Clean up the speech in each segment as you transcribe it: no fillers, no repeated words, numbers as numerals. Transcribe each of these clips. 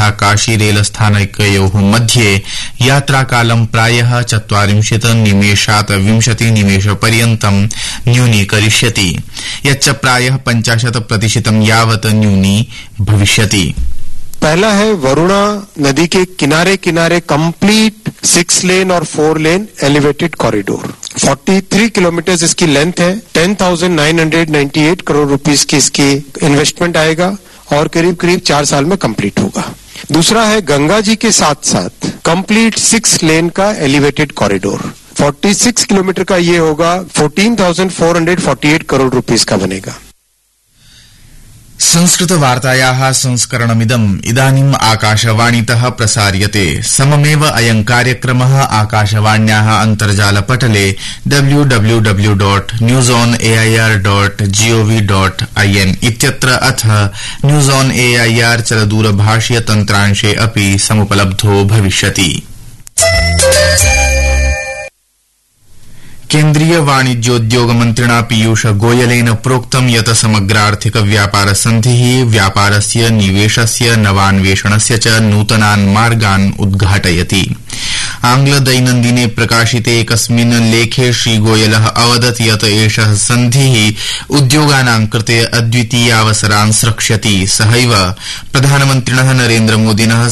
तथा काशी रेलस्थानकयोः मध्ये यात्राकालं प्रायः 40 निमेषात् 20 निमेषपर्यन्तं न्यूनीकरिष्यति, यच्च प्रायः 50% यावत् न्यूनी भविष्यति। पहला है वरुणा नदी के किनारे किनारे कंप्लीट 6 लेन और 4 लेन एलिवेटेड कॉरिडोर, 43 किलोमीटर इसकी लेंथ है, 10,998 करोड़ रुपीस की इसकी इन्वेस्टमेंट आएगा और करीब 4 साल में कंप्लीट होगा। दूसरा है गंगा जी के साथ साथ कंप्लीट 6 लेन का एलिवेटेड कॉरिडोर, 46 किलोमीटर का ये होगा, 14,448 करोड़ रुपीस का बनेगा। संस्कृत वार्तायाः संस्करणमिदम् इदानीम् आकाशवाणीतः प्रसार्यते। सममेव अयं कार्यक्रमः आकाशवाण्याः अन्तर्जालपटले www.newsonair.gov.in इत्यत्र अथ न्यूज ऑन एआईआर चलदूरभाषीय तन्त्रांशे अपि समुपलब्धो भविष्यति। केन्द्रीय वाणिज्योद्योग मन्त्रिणा पीयूष गोयलेन प्रोक्तं यत् समग्रार्थिक व्यापार सन्धिः व्यापारस्य निवेशस्य नवान्वेषणस्य च नूतनान् मार्गान् उद्घाटयति। आंग्ल दैनन्दिने प्रकाशिते एकस्मिन् लेखे श्रीगोयलः अवदत् यत् एषः सन्धिः उद्योगानां कृते अद्वितीयावसरान् स्रक्ष्यति। सहैव प्रधानमन्त्रिणः नरेन्द्रमोदिनः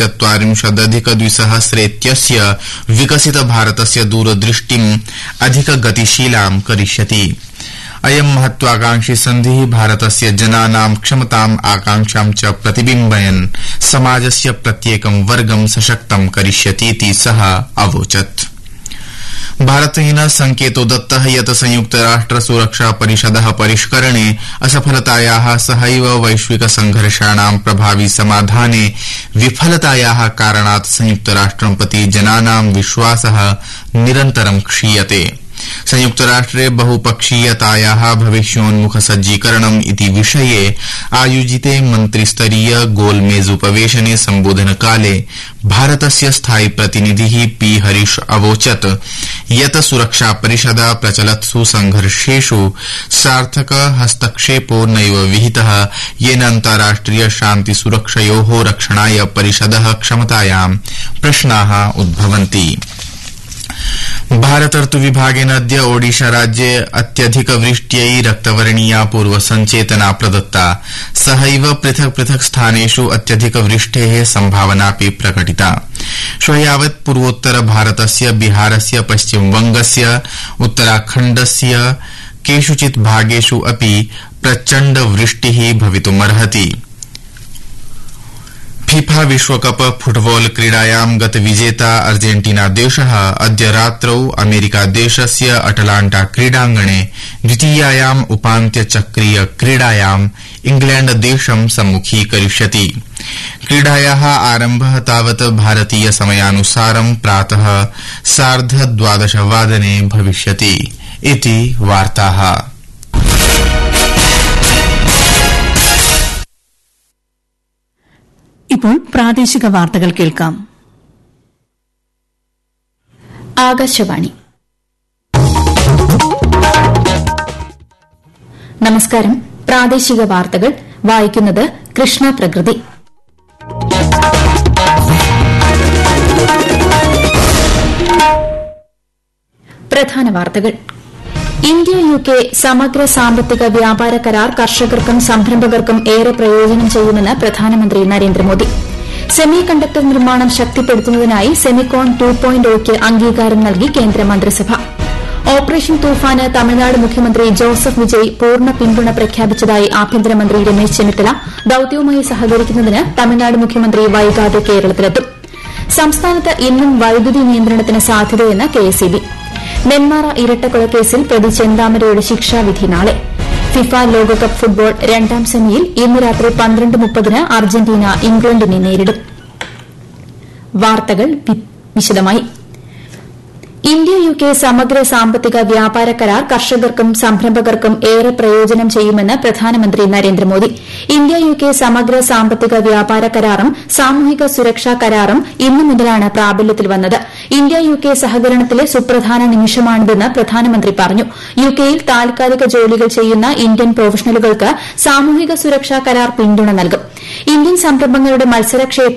47,200 विकसित भारतस्य दूरदृष्टिम् अधिकगतिशीलां करिष्यति। अयं महत्वाकांक्षी सन्धिः भारतस्य जनानां क्षमताम् आकांक्षां च प्रतिबिम्बयन् समाजस्य प्रत्येकं वर्गं सशक्तं करिष्यतीति सः अवोचत्। भारतेन संकेतो दत्तः यत् संयुक्तराष्ट्र सुरक्षा परिषदः परिष्करणे असफलतायाः सहैव वैश्विक संघर्षाणां प्रभावी समाधाने विफलतायाः कारणात् संयुक्तराष्ट्रं प्रति जनानां विश्वासः निरन्तरं क्षीयते। संयुक्तराष्ट्रे बहुपक्षीयतायाः भविष्योन्मुख सज्जीकरणम् इति विषये आयोजिते मन्त्रिस्तरीय गोलमेजुपवेशने सम्बोधनकाले भारतस्य स्थायी प्रतिनिधिः पी हरीश अवोचत् यत् सुरक्षा परिषदा प्रचलत्सु संघर्षेषु सार्थक हस्तक्षेपो नैव विहितः, येन अन्ताराष्ट्रिय शान्ति सुरक्षयोः रक्षणाय परिषदः क्षमतायां प्रश्नाः उद्भवन्ति। भारत ऋतुविभागेन अद्य ओडिशा राज्ये अत्यधिक वृष्ट्यै रक्तवर्णीया पूर्वसञ्चेतना प्रदत्ता। सहैव पृथक् पृथक् स्थानेषु अत्यधिक वृष्टेः सम्भावनापि प्रकटिता। श्वः यावत् पूर्वोत्तर भारतस्य बिहारस्य पश्चिमवंगस्य उत्तराखण्डस्य केषुचित् भागेषु अपि प्रचण्ड वृष्टिः भवितुमर्हति। फीफा विश्वकप फुटबॉल क्रीडायां गतविजेता अर्जेन्टीना देशः अद्य रात्रौ अमेरिका देशस्य अटलांटा क्रीडाङ्गणे द्वितीयायाम् उपान्त्यचक्रीय क्रीडायां इंग्लैंड देशं सम्मुखीकरिष्यति। क्रीडायाः आरम्भः तावत् भारतीय समयानुसारं प्रातः 12:30 वादने भविष्यति इति वार्ताः। ഇപ്പോൾ പ്രാദേശിക വാർത്തകൾ കേൾക്കാം. ആകാശവാണി. നമസ്കാരം. പ്രാദേശിക വാർത്തകൾ വായിക്കുന്നത് കൃഷ്ണ പ്രകൃതി. പ്രധാന വാർത്തകൾ. ഇന്ത്യ യുകെ സമഗ്ര സാമ്പത്തിക വ്യാപാര കരാർ കർഷകർക്കും സംരംഭകർക്കും ഏറെ പ്രയോജനം ചെയ്യുമെന്ന് പ്രധാനമന്ത്രി നരേന്ദ്രമോദി. സെമി കണ്ടക്ടർ നിർമ്മാണം ശക്തിപ്പെടുത്തുന്നതിനായി സെമിക്കോൺ 2.0യ്ക്ക് അംഗീകാരം നൽകി കേന്ദ്രമന്ത്രിസഭ. ഓപ്പറേഷൻ തൂഫാന് തമിഴ്നാട് മുഖ്യമന്ത്രി ജോസഫ് വിജയ് പൂർണ്ണ പിന്തുണ പ്രഖ്യാപിച്ചതായി ആഭ്യന്തരമന്ത്രി രമേശ് ചെന്നിത്തല ദൌത്യവുമായി സഹകരിക്കുന്നതിന് തമിഴ്നാട് മുഖ്യമന്ത്രി വൈകാതെ കേരളത്തിലെത്തും. സംസ്ഥാനത്ത് ഇന്നും വൈദ്യുതി നിയന്ത്രണത്തിന് സാധ്യതയെന്ന് കെഎസ്ഇബി. നെന്മാറ ഇരട്ടക്കൊലക്കേസിൽ പ്രതി ചെന്താമരയുടെ ശിക്ഷാവിധി നാളെ. ഫിഫ ലോകകപ്പ് ഫുട്ബോൾ രണ്ടാം സെമിയിൽ ഇന്ന് രാത്രി 12:30 അർജന്റീന ഇംഗ്ലണ്ടിനെ നേരിടും. വാർത്തകൾ വിശദമായി. ഇന്ത്യ യുകെ സമഗ്ര സാമ്പത്തിക വ്യാപാര കരാർ കർഷകർക്കും സംരംഭകർക്കും ഏറെ പ്രയോജനം ചെയ്യുമെന്ന് പ്രധാനമന്ത്രി നരേന്ദ്രമോദി. ഇന്ത്യ യുകെ സമഗ്ര സാമ്പത്തിക വ്യാപാര കരാറും സാമൂഹിക സുരക്ഷാ കരാറും ഇന്നു മുതലാണ് പ്രാബല്യത്തിൽ വന്നത്. ഇന്ത്യ യുകെ സഹകരണത്തിലെ സുപ്രധാന നിമിഷമാണിതെന്ന് പ്രധാനമന്ത്രി പറഞ്ഞു. യുകെയിൽ താൽക്കാലിക ജോലികൾ ചെയ്യുന്ന ഇന്ത്യൻ പ്രൊഫഷണലുകൾക്ക് സാമൂഹിക സുരക്ഷാ കരാർ പിന്തുണ നൽകും. ഇന്ത്യൻ സംരംഭങ്ങളുടെ മത്സരക്ഷേത്രം